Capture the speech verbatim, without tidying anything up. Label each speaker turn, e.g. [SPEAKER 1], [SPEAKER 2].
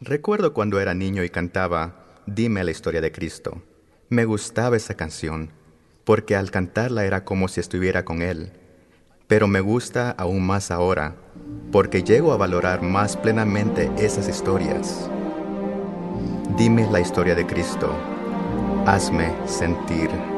[SPEAKER 1] Recuerdo cuando era niño y cantaba Dime la historia de Cristo. Me gustaba esa canción, porque al cantarla era como si estuviera con Él. Pero me gusta aún más ahora, porque llego a valorar más plenamente esas historias. Dime la historia de Cristo. Hazme sentir.